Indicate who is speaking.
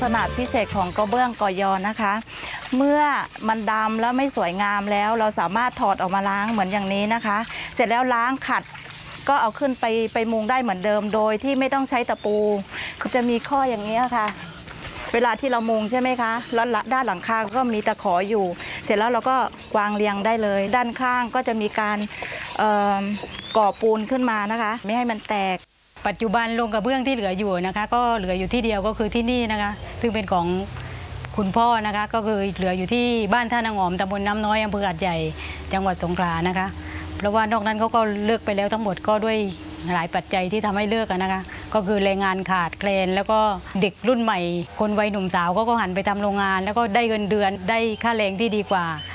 Speaker 1: ขนาดพิเศษของกระเบื้องกอยอนะคะ เมื่อมันดำแล้วไม่สวยงามแล้วเราสามารถถอดออกมาล้างเหมือนอย่างนี้นะคะ เสร็จแล้วล้างขัดก็เอาขึ้นไปมุงได้เหมือนเดิมโดยที่ไม่ต้องใช้ตะปูคือจะมีข้ออย่างนี้ค่ะเวลาที่เรามุงใช่ไหมคะแล้วด้านหลังคาก็มีตะขออยู่เสร็จแล้วเราก็วางเรียงได้เลยด้านข้างก็จะมีการก่อปูนขึ้นมานะคะไม่ให้มันแตก
Speaker 2: ปัจจุบันโรงกระเบื้องที่เหลืออยู่นะคะก็เหลืออยู่ที่เดียวก็คือที่นี่นะคะซึ่งเป็นของคุณพ่อนะคะก็คือเหลืออยู่ที่บ้านท่านางหอมตำบลน้ำน้อยอำเภอหาดใหญ่จังหวัดสงขลานะคะเพราะว่านอกนั้นเขาก็เลิกไปแล้วทั้งหมดก็ด้วยหลายปัจจัยที่ทำให้เลิกนะคะก็คือแรงงานขาดแคลนแล้วก็เด็กรุ่นใหม่คนวัยหนุ่มสาวก็หันไปทำโรงงานแล้วก็ได้เงินเดือนได้ค่าแรงที่ดีกว่า